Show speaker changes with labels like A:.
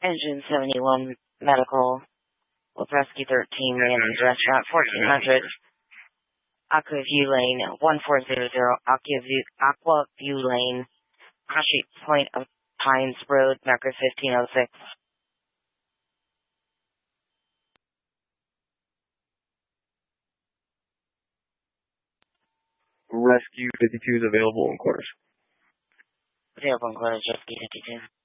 A: Engine 71 Medical with Rescue 13, Randall's Restaurant, 1400 Aquaview Lane, 1400 Aquaview Lane, Kashi Point of Pines Road, Marker 1506.
B: Rescue 52 is available in quarters.
A: Available in quarters, Rescue 52.